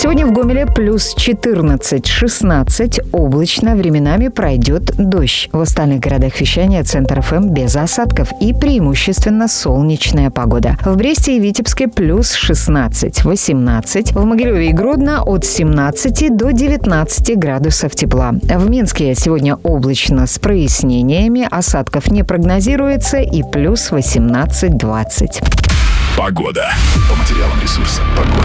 Сегодня в Гомеле плюс 14-16, облачно, временами пройдет дождь. В остальных городах вещания Центр ФМ без осадков и преимущественно солнечная погода. В Бресте и Витебске плюс 16-18, в Могилеве и Гродно от 17 до 19 градусов тепла. В Минске сегодня облачно с прояснениями, осадков не прогнозируется и плюс 18-20. Погода. По материалам ресурса «Погода».